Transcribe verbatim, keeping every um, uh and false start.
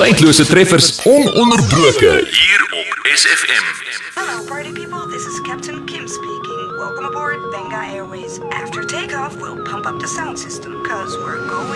Tydlose treffers ononderbroke hier op S F M. Hello, party people. This is Captain Kim speaking. Welcome aboard Benga Airways. After takeoff, we'll pump up the sound system, cause we're going